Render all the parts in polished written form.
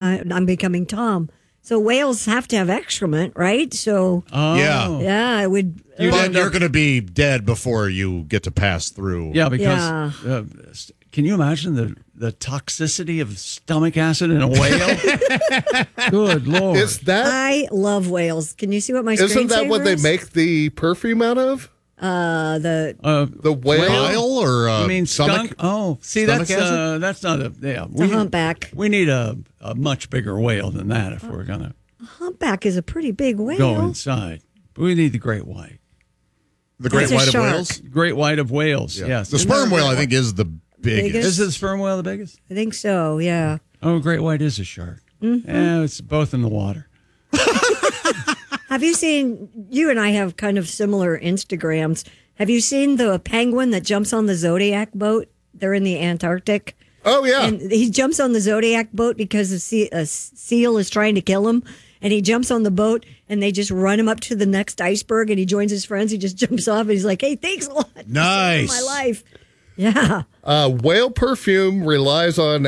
I'm becoming Tom. So whales have to have excrement, right? So yeah, it would. But you're going to be dead before you get to pass through. Yeah, because can you imagine the toxicity of stomach acid in a whale? Good Lord. I love whales. Can you see what my screensaver is? Isn't that what they make the perfume out of? The whale? Bile or you mean stomach? skunk? Oh, see, stomach that's acid? that's not a a humpback. We need a much bigger whale than that if we're gonna A humpback is a pretty big whale. go inside. We need the great white. The great That's a white of shark. Wales? Great white of whales. Yeah. Yes, The sperm whale, I think, is the biggest. Is the sperm whale the biggest? I think so. Yeah. Oh, great white is a shark. Mm-hmm. Yeah, it's both in the water. Have you seen? You and I have kind of similar Instagrams. Have you seen the penguin that jumps on the Zodiac boat? They're in the Antarctic. Oh, yeah. And he jumps on the Zodiac boat because a seal is trying to kill him. And he jumps on the boat and they just run him up to the next iceberg and he joins his friends. He just jumps off and he's like, hey, thanks a lot. Nice. For my life. Yeah. Whale perfume relies on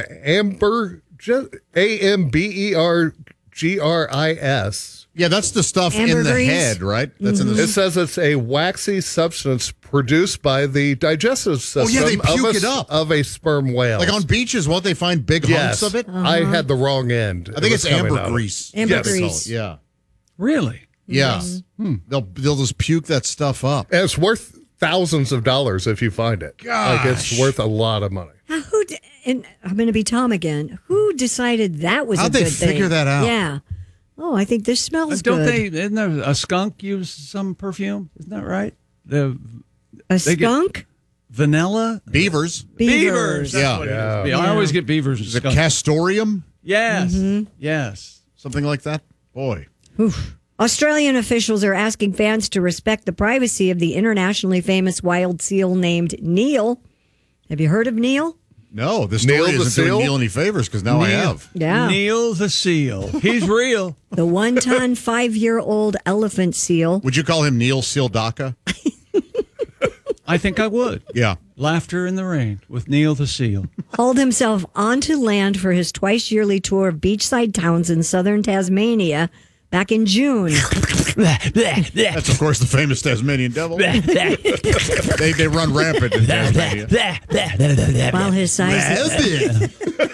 ambergris. Yeah, that's the stuff in the Ambergris? head, right? That's in the. It says it's a waxy substance produced by the digestive system they puke it up. of a sperm whale. Like on beaches, won't they find big hunks of it? I had the wrong end. I think it's ambergris. Ambergris. Yeah. Really? Yeah. They'll just puke that stuff up. And it's worth thousands of dollars if you find it. Like it's worth a lot of money. And I'm going to be Tom again. Who decided that was How'd a they good thing? figure that out? Yeah. Oh, I think this smells Don't good. isn't there a skunk use some perfume? Isn't that right? A they get- skunk? Vanilla? Beavers. Beavers. That's Yeah. what it is. Yeah, I always get beavers and Is it skunk. castorium? Yes. Yes. Something like that? Boy. Oof. Australian officials are asking fans to respect the privacy of the internationally famous wild seal named Neil. Have you heard of Neil? No, this story Neil the isn't doing seal? Neil any favors because now I have. Yeah. Neil the seal. He's real. The 1-ton, 5-year-old elephant seal. Would you call him Neil Sealdaka? I think I would. Yeah. Laughter in the Rain with Neil the seal. Hauled himself onto land for his twice-yearly tour of beachside towns in southern Tasmania back in June. That's, of course, the famous Tasmanian devil. they run rampant in Tasmania. While his size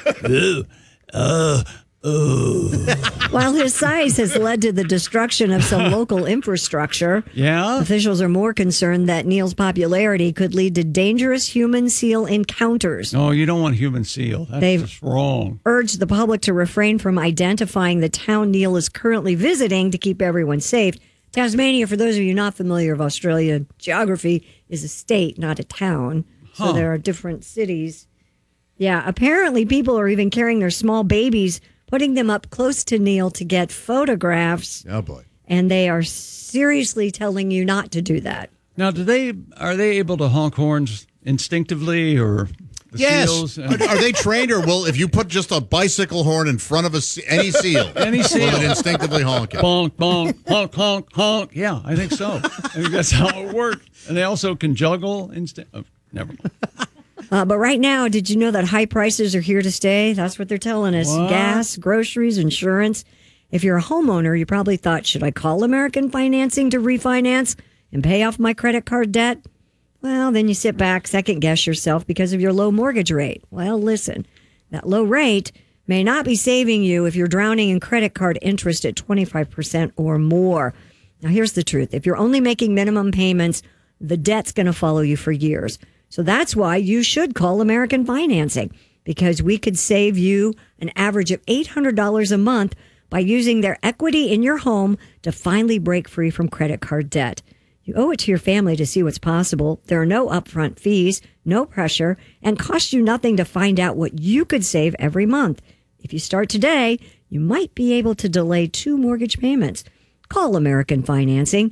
While his size has led to the destruction of some local infrastructure, Yeah? officials are more concerned that Neil's popularity could lead to dangerous human-seal encounters. No, you don't want human seal. That's They've- just wrong. Urged the public to refrain from identifying the town Neil is currently visiting to keep everyone safe. Tasmania, for those of you not familiar with Australian geography, is a state, not a town. So there are different cities. Yeah, apparently people are even carrying their small babies, putting them up close to Neil to get photographs. Oh, boy. And they are seriously telling you not to do that. Now, are they able to honk horns instinctively or the Yes. seals? Are they trained, or will, if you put just a bicycle horn in front of any seal, Any seal. will it instinctively honk it? Bonk, bonk, honk, honk, honk. Yeah, I think so. I think that's how it works. And they also can juggle. Oh, never mind. But right now, did you know that high prices are here to stay? That's what they're telling us. What? Gas, groceries, insurance. If you're a homeowner, you probably thought, should I call American Financing to refinance and pay off my credit card debt? Well, then you sit back, second guess yourself because of your low mortgage rate. Well, listen, that low rate may not be saving you if you're drowning in credit card interest at 25% or more. Now, here's the truth. If you're only making minimum payments, the debt's going to follow you for years. So that's why you should call American Financing, because we could save you an average of $800 a month by using their equity in your home to finally break free from credit card debt. You owe it to your family to see what's possible. There are no upfront fees, no pressure, and cost you nothing to find out what you could save every month. If you start today, you might be able to delay 2 mortgage payments. Call American Financing,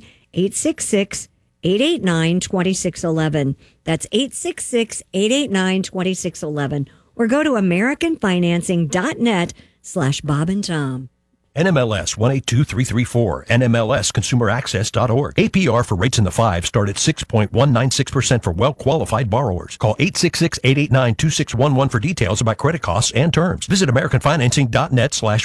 866-889-2611. That's 866-889-2611. Or go to AmericanFinancing.net/Bob and Tom. NMLS 182334, NMLSConsumerAccess.org. APR for rates in the 5 start at 6.196% for well-qualified borrowers. Call 866-889-2611 for details about credit costs and terms. Visit AmericanFinancing.net/.